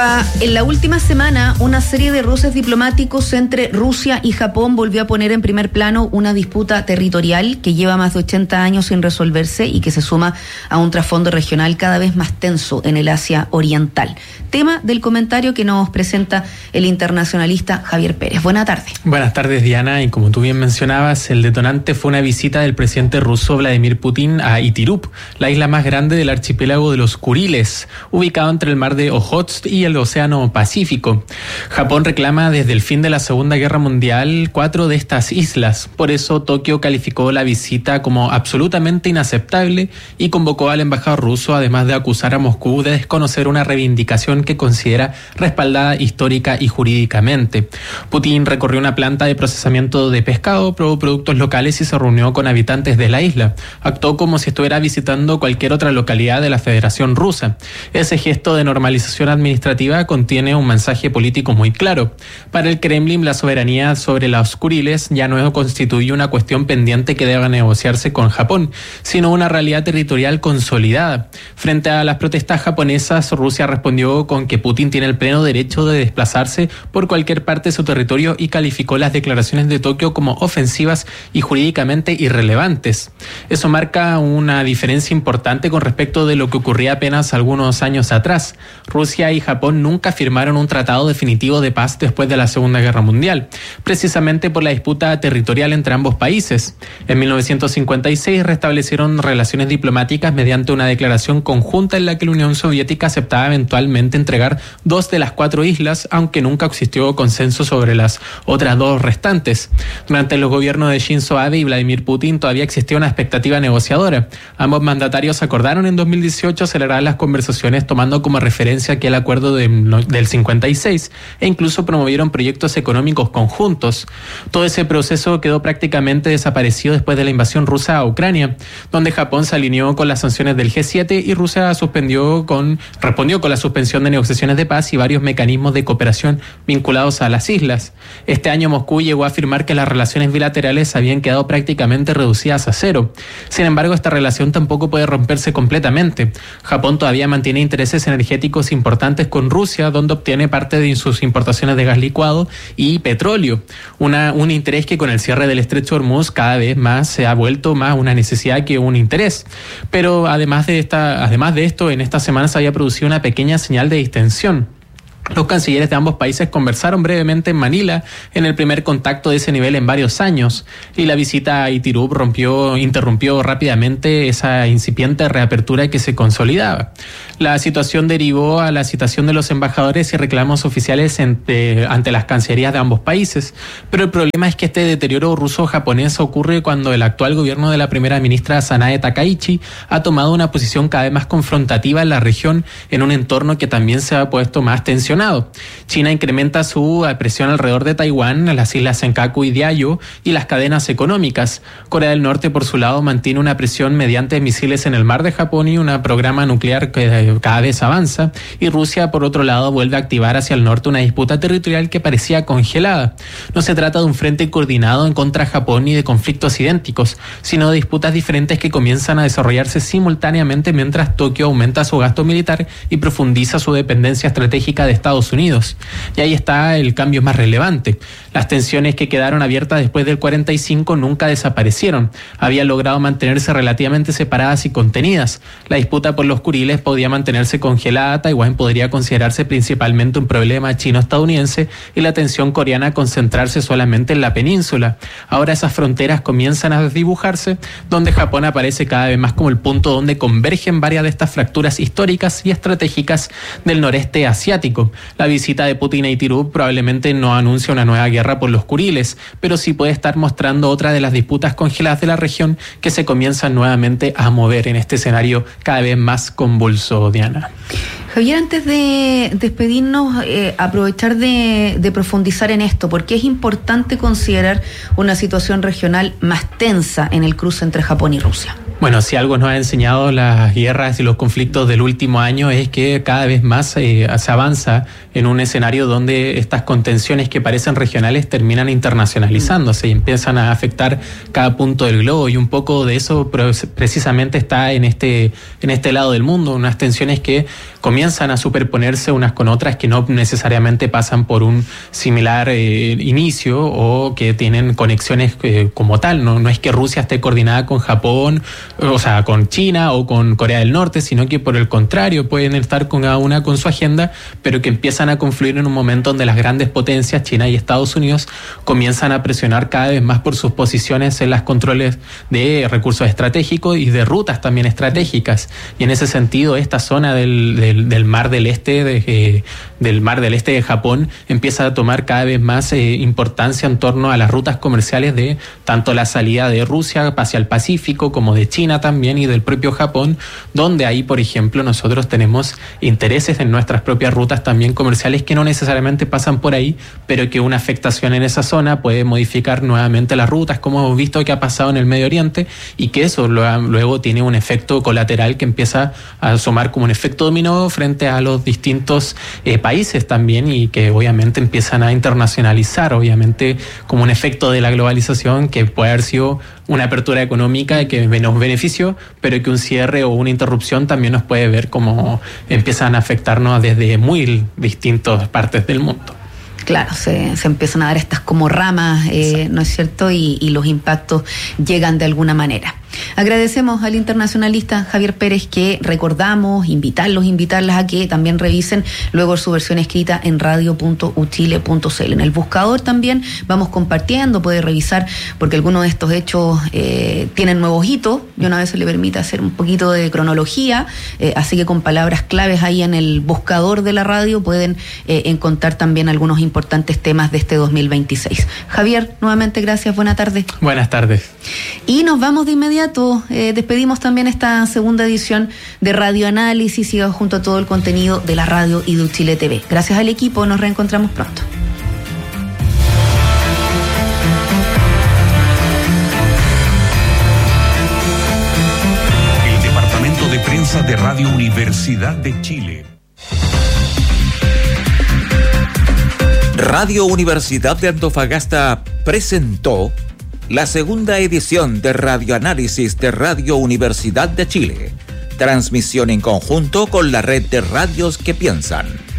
En la última semana, una serie de roces diplomáticos entre Rusia y Japón volvió a poner en primer plano una disputa territorial que lleva más de 80 años sin resolverse y que se suma a un trasfondo regional cada vez más tenso en el Asia Oriental. Tema del comentario que nos presenta el internacionalista Javier Pérez. Buenas tardes. Buenas tardes, Diana. Y como tú bien mencionabas, el detonante fue una visita del presidente ruso Vladimir Putin a Itirup, la isla más grande del archipiélago de los Kuriles, ubicado entre el mar de Ojotsk y el Océano Pacífico. Japón reclama desde el fin de la Segunda Guerra Mundial 4 de estas islas. Por eso Tokio calificó la visita como absolutamente inaceptable y convocó al embajador ruso, además de acusar a Moscú de desconocer una reivindicación que considera respaldada histórica y jurídicamente. Putin recorrió una planta de procesamiento de pescado, probó productos locales y se reunió con habitantes de la isla. Actuó como si estuviera visitando cualquier otra localidad de la Federación Rusa. Ese gesto de normalización administrativa contiene un mensaje político muy claro. Para el Kremlin, la soberanía sobre los Kuriles ya no constituye una cuestión pendiente que deba negociarse con Japón, sino una realidad territorial consolidada. Frente a las protestas japonesas, Rusia respondió con que Putin tiene el pleno derecho de desplazarse por cualquier parte de su territorio y calificó las declaraciones de Tokio como ofensivas y jurídicamente irrelevantes. Eso marca una diferencia importante con respecto de lo que ocurría apenas algunos años atrás. Rusia y Japón nunca firmaron un tratado definitivo de paz después de la Segunda Guerra Mundial, precisamente por la disputa territorial entre ambos países. En 1956 restablecieron relaciones diplomáticas mediante una declaración conjunta en la que la Unión Soviética aceptaba eventualmente entregar 2 de las 4 islas, aunque nunca existió consenso sobre las otras 2 restantes. Durante los gobiernos de Shinzo Abe y Vladimir Putin todavía existía una expectativa negociadora. Ambos mandatarios acordaron en 2018 acelerar las conversaciones tomando como referencia aquel acuerdo del 56 e incluso promovieron proyectos económicos conjuntos. Todo ese proceso quedó prácticamente desaparecido después de la invasión rusa a Ucrania, donde Japón se alineó con las sanciones del G7 y Rusia respondió con la suspensión de negociaciones de paz y varios mecanismos de cooperación vinculados a las islas. Este año Moscú llegó a afirmar que las relaciones bilaterales habían quedado prácticamente reducidas a cero. Sin embargo, esta relación tampoco puede romperse completamente. Japón todavía mantiene intereses energéticos importantes con Rusia, donde obtiene parte de sus importaciones de gas licuado y petróleo. Un interés que con el cierre del estrecho de Hormuz cada vez más se ha vuelto más una necesidad que un interés. Pero además de esto, en esta semana se había producido una pequeña señal de distensión. Los cancilleres de ambos países conversaron brevemente en Manila en el primer contacto de ese nivel en varios años y la visita a Itirup interrumpió rápidamente esa incipiente reapertura que se consolidaba. La situación derivó a la citación de los embajadores y reclamos oficiales ante las cancillerías de ambos países, pero el problema es que este deterioro ruso-japonés ocurre cuando el actual gobierno de la primera ministra Sanae Takaichi ha tomado una posición cada vez más confrontativa en la región en un entorno que también se ha puesto más tensionado. China incrementa su presión alrededor de Taiwán, las islas Senkaku y Diaoyu y las cadenas económicas. Corea del Norte, por su lado, mantiene una presión mediante misiles en el mar de Japón y un programa nuclear que cada vez avanza. Y Rusia, por otro lado, vuelve a activar hacia el norte una disputa territorial que parecía congelada. No se trata de un frente coordinado en contra de Japón ni de conflictos idénticos, sino de disputas diferentes que comienzan a desarrollarse simultáneamente mientras Tokio aumenta su gasto militar y profundiza su dependencia estratégica de Estados Unidos. Y ahí está el cambio más relevante. Las tensiones que quedaron abiertas después del 45 nunca desaparecieron. Habían logrado mantenerse relativamente separadas y contenidas. La disputa por los Kuriles podía mantenerse congelada. Taiwán podría considerarse principalmente un problema chino-estadounidense y la tensión coreana concentrarse solamente en la península. Ahora esas fronteras comienzan a desdibujarse, donde Japón aparece cada vez más como el punto donde convergen varias de estas fracturas históricas y estratégicas del noreste asiático. La visita de Putin a Itirup probablemente no anuncia una nueva guerra por los Kuriles, pero sí puede estar mostrando otra de las disputas congeladas de la región que se comienzan nuevamente a mover en este escenario cada vez más convulso, Diana. Javier, antes de despedirnos, aprovechar de profundizar en esto, porque es importante considerar una situación regional más tensa en el cruce entre Japón y Rusia. Bueno, si algo nos ha enseñado las guerras y los conflictos del último año es que cada vez más se avanza en un escenario donde estas contenciones que parecen regionales terminan internacionalizándose y empiezan a afectar cada punto del globo, y un poco de eso precisamente está en este lado del mundo, unas tensiones que comienzan a superponerse unas con otras que no necesariamente pasan por un similar inicio o que tienen conexiones como tal. No es que Rusia esté coordinada con Japón, o sea, con China o con Corea del Norte, sino que por el contrario pueden estar con cada una con su agenda, pero que empiezan a confluir en un momento donde las grandes potencias, China y Estados Unidos, comienzan a presionar cada vez más por sus posiciones en los controles de recursos estratégicos y de rutas también estratégicas. Y en ese sentido, esta zona del mar del este de Japón empieza a tomar cada vez más importancia en torno a las rutas comerciales de tanto la salida de Rusia hacia el Pacífico como de China también y del propio Japón, donde ahí, por ejemplo, nosotros tenemos intereses en nuestras propias rutas también comerciales que no necesariamente pasan por ahí, pero que una afectación en esa zona puede modificar nuevamente las rutas, como hemos visto que ha pasado en el Medio Oriente, y que eso luego tiene un efecto colateral que empieza a asomar como un efecto dominó frente a los distintos países también, y que obviamente empiezan a internacionalizar, obviamente como un efecto de la globalización que puede haber sido una apertura económica que nos benefició, pero que un cierre o una interrupción también nos puede ver como empiezan a afectarnos desde muy distintas partes del mundo. Claro, se empiezan a dar estas como ramas, ¿no es cierto? Y los impactos llegan de alguna manera. Agradecemos al internacionalista Javier Pérez, que recordamos, invitarlas a que también revisen luego su versión escrita en radio.uchile.cl. En el buscador también vamos compartiendo, puede revisar, porque algunos de estos hechos tienen nuevos hitos, y una vez se le permite hacer un poquito de cronología, así que con palabras claves ahí en el buscador de la radio pueden encontrar también algunos importantes temas de este 2026. Javier, nuevamente gracias, buena tarde. Buenas tardes. Y nos vamos de inmediato. Despedimos también esta segunda edición de Radio Análisis, siga junto a todo el contenido de la radio y de Uchile TV. Gracias al equipo, nos reencontramos pronto. El Departamento de Prensa de Radio Universidad de Chile. Radio Universidad de Antofagasta presentó la segunda edición de Radioanálisis de Radio Universidad de Chile. Transmisión en conjunto con la red de radios que piensan.